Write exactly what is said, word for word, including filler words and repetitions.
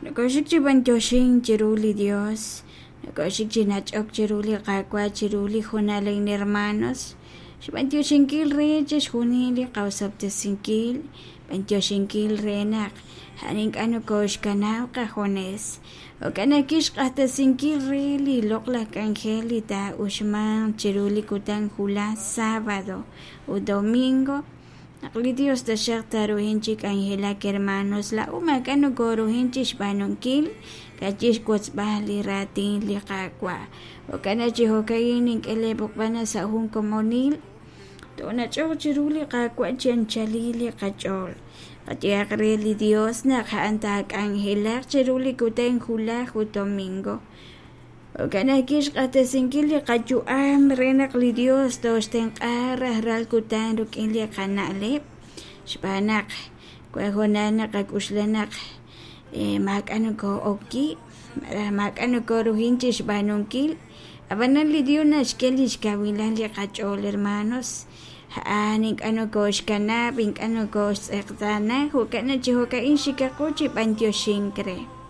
Nakoshik chiban Joshin chiruli Dios. Nakoshik chinachok chiruli qakwa chiruli junalain hermanos. Shiban Joshinkil reyes junili qausaptesinkil. Ban Joshinkil renak. Haning ano koshkanao cajones. O kanakish qatesinkil reli lokla kangelita ushman chiruli kutan hula sábado o domingo. Akli Dios da shaktaru hinchik angela hermanos la uma kanu goro hinchish banonkil kachish kotsbali ratin liqaqwa o kana chihokainin kelebok bana sa hun komonil to na chiruli qaqwa chanchalili qachol qatiaqreli Dios na khanta angela chiruli kuten hula hu domingo o kana kish qatesinkili qachu amrenak li Dios dosten qara ral kutan rukin li kanale shbanak kwehonana qakushlanak e mak ano ko oki mak ano ko ruhinchi shbanunkil abanan li Dios na shkelish kawilan li qachol hermanos aning ano ko shkana bing ano ko seqtana hu kana chihoka inshika kochi pantyo shinkre